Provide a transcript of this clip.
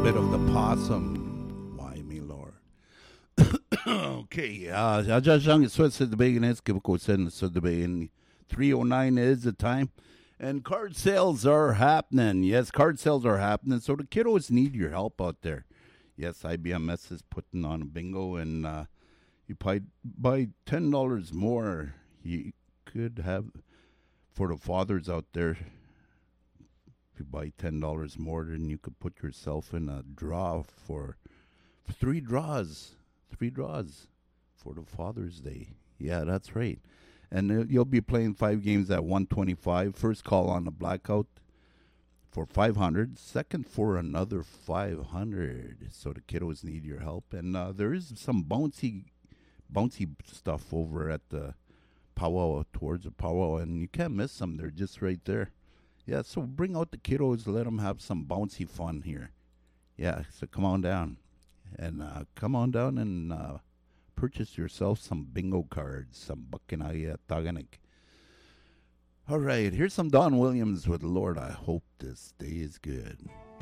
bit of the possum. Why me, Lord? Okay, jag just young Swiss at the beginning. Give a go send so the beginning. 309 is the time. And card sales are happening. Yes, card sales are happening. So the kiddos need your help out there. Yes, IBMS is putting on a bingo, and you buy $10 more. You could have, for the fathers out there, if you buy $10 more, then you could put yourself in a draw for three draws. Three draws for the Father's Day. Yeah, that's right. And you'll be playing 5 games at 125. First call on the blackout for 500. Second for another 500. So the kiddos need your help. And there is some bouncy stuff over at the powwow, towards the powwow, and you can't miss them. They're just right there. Yeah, so bring out the kiddos. Let them have some bouncy fun here. Yeah, so come on down. And come on down and purchase yourself some bingo cards, some Buckinaya Taganik. All right, here's some Don Williams with Lord, I hope this day is good.